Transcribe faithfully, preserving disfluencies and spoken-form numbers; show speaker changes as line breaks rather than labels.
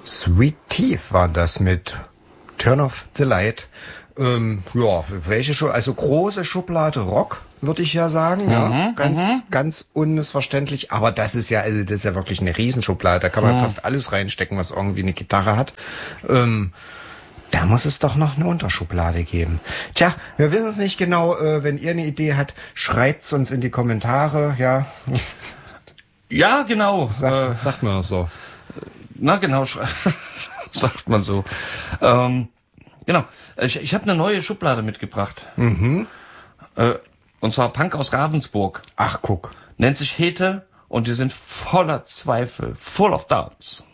Sweet Teeth war das mit Turn of the Light. Ähm, ja, welche Schublade? Also große Schublade Rock, würde ich ja sagen. Mhm, ja, ganz, mhm. ganz unmissverständlich. Aber das ist ja, also das ist ja wirklich eine Riesenschublade. Da kann man mhm. fast alles reinstecken, was irgendwie eine Gitarre hat. Ähm, da muss es doch noch eine Unterschublade geben. Tja, wir wissen es nicht genau. Äh, wenn ihr eine Idee habt, schreibt's uns in die Kommentare. Ja,
ja, genau.
Sag, äh, sagt man so.
Na genau, sagt man so. Ähm, genau, ich, ich habe eine neue Schublade mitgebracht.
Mhm.
Äh, und zwar Punk aus Ravensburg.
Ach, guck.
Nennt sich Hete und die sind voller Zweifel, full of doubts.